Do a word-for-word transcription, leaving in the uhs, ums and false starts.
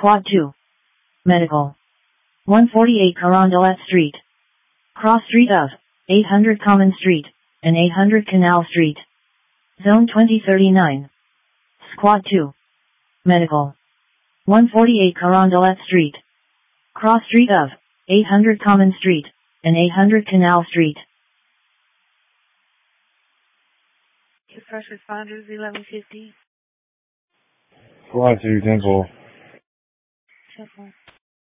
Squad two. Medical. one forty-eight Carondelet Street. Cross Street of eight hundred Common Street and eight hundred Canal Street. Zone twenty thirty-nine. Squad two. Medical. one forty-eight Carondelet Street. Cross Street of eight hundred Common Street and eight hundred Canal Street. First responders, eleven fifty. Squad two, ten four. ten four.